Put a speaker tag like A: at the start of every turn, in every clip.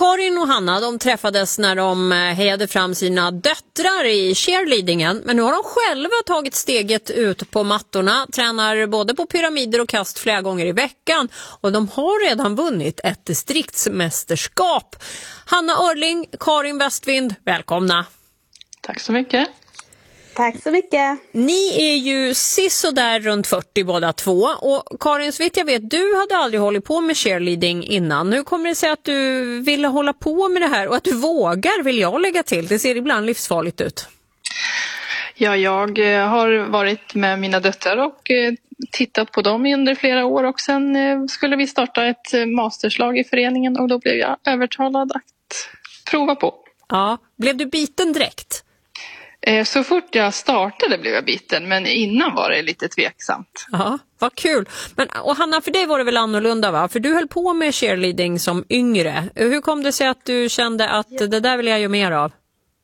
A: Karin och Hanna, de träffades när de hejade fram sina döttrar i cheerleadingen. Men nu har de själva tagit steget ut på mattorna, tränar både på pyramider och kast flera gånger i veckan. Och de har redan vunnit ett distriktsmästerskap. Hanna Örling, Karin Westvind, välkomna.
B: Tack så mycket.
C: Tack så mycket.
A: Ni är ju sisådär runt 40 båda två. Och Karin, så vitt jag vet, du hade aldrig hållit på med cheerleading innan. Nu kommer det sig att du ville hålla på med det här och att du vågar, vill jag lägga till. Det ser ibland livsfarligt ut.
B: Ja, jag har varit med mina döttrar och tittat på dem under flera år. Och sen skulle vi starta ett masterslag i föreningen och då blev jag övertalad att prova på.
A: Ja, blev du biten direkt?
B: Så fort jag startade blev jag biten, men innan var det lite tveksamt.
A: Ja, vad kul. Men, och Hanna, för dig var det väl annorlunda, va? För du höll på med cheerleading som yngre. Hur kom det sig att du kände att det där vill jag göra mer av?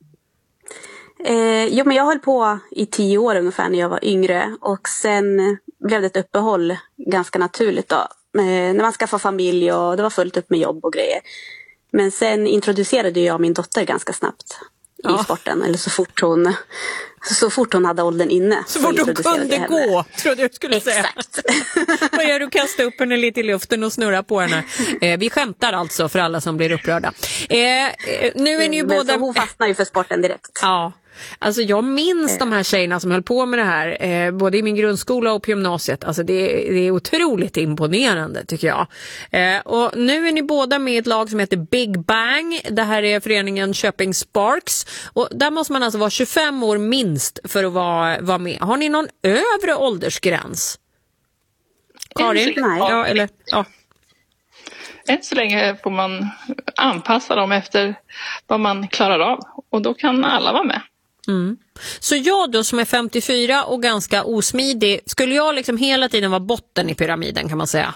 C: Men jag höll på i 10 år ungefär när jag var yngre. Och sen blev det ett uppehåll ganska naturligt då. När man skaffade familj och det var fullt upp med jobb och grejer. Men sen introducerade jag min dotter ganska snabbt i sporten, eller så fort hon hade åldern inne.
A: Så fort hon kunde gå, trodde jag skulle säga.
C: Exakt.
A: Vad gör du, kasta upp henne lite i luften och snurra på henne. Vi skämtar alltså för alla som blir upprörda. Nu är ni ju båda...
C: Så hon fastnar ju för sporten direkt.
A: Ja. Alltså jag minns de här tjejerna som höll på med det här både i min grundskola och på gymnasiet. Alltså det är otroligt imponerande tycker jag. Och nu är ni båda med i ett lag som heter Big Bang. Det här är föreningen Köping Sparks. Och där måste man alltså vara 25 år minst för att vara med. Har ni någon övre åldersgräns? Karin?
C: Nej.
A: Ja, eller, ja.
B: Än så länge får man anpassa dem efter vad man klarar av. Och då kan alla vara med.
A: Mm. Så jag då som är 54 och ganska osmidig, skulle jag liksom hela tiden vara botten i pyramiden, kan man säga?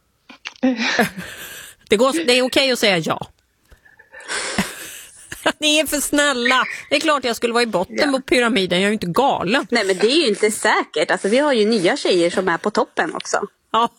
A: Det är okej att säga ja. Ni är för snälla. Det är klart jag skulle vara i botten på pyramiden, jag är ju inte galen.
C: Nej, men det är ju inte säkert. Alltså, vi har ju nya tjejer som är på toppen också.
A: Ja,